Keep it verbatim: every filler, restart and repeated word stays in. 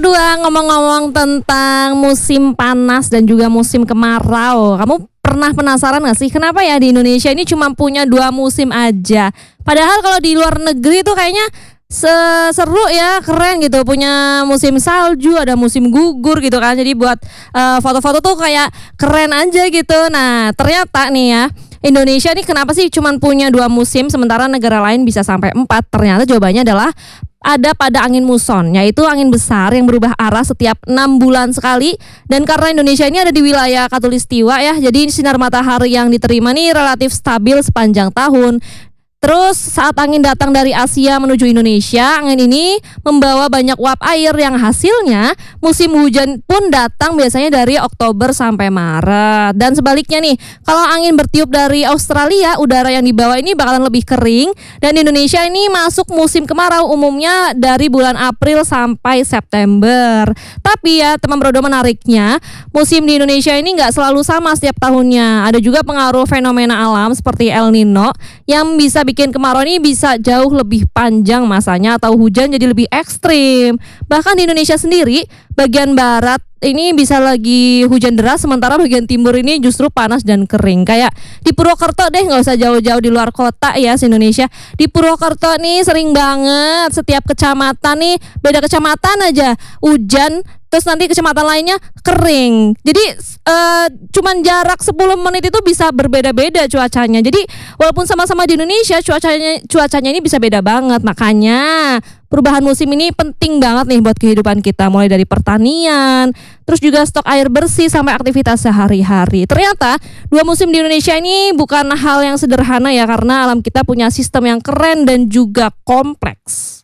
kedua, ngomong-ngomong tentang musim panas dan juga musim kemarau. Kamu pernah penasaran gak sih kenapa ya di Indonesia ini cuma punya dua musim aja? Padahal kalau di luar negeri tuh kayaknya seru ya, keren gitu, punya musim salju, ada musim gugur gitu kan. Jadi buat uh, foto-foto tuh kayak keren aja gitu. Nah ternyata nih ya, Indonesia nih kenapa sih cuma punya dua musim sementara negara lain bisa sampai empat? Ternyata jawabannya adalah ada pada angin muson, yaitu angin besar yang berubah arah setiap enam bulan sekali. Dan karena Indonesia ini ada di wilayah Khatulistiwa ya, jadi sinar matahari yang diterima nih relatif stabil sepanjang tahun. Terus saat angin datang dari Asia menuju Indonesia, angin ini membawa banyak uap air yang hasilnya musim hujan pun datang biasanya dari Oktober sampai Maret. Dan sebaliknya nih, kalau angin bertiup dari Australia, udara yang dibawa ini bakalan lebih kering. Dan Indonesia ini masuk musim kemarau umumnya dari bulan April sampai September. Tapi ya teman Brodo, menariknya musim di Indonesia ini nggak selalu sama setiap tahunnya. Ada juga pengaruh fenomena alam seperti El Nino yang bisa bikin kemarau ini bisa jauh lebih panjang masanya atau hujan jadi lebih ekstrim. Bahkan di Indonesia sendiri, bagian barat ini bisa lagi hujan deras, sementara bagian timur ini justru panas dan kering. Kayak di Purwokerto deh, nggak usah jauh-jauh di luar kota ya se-Indonesia. Di Purwokerto nih sering banget setiap kecamatan nih, beda kecamatan aja hujan, terus nanti kecamatan lainnya kering. Jadi uh, cuman jarak sepuluh menit itu bisa berbeda-beda cuacanya. Jadi walaupun sama-sama di Indonesia, cuacanya cuacanya ini bisa beda banget. Makanya perubahan musim ini penting banget nih buat kehidupan kita, mulai dari pertanian, terus juga stok air bersih sampai aktivitas sehari-hari. Ternyata dua musim di Indonesia ini bukan hal yang sederhana ya, karena alam kita punya sistem yang keren dan juga kompleks.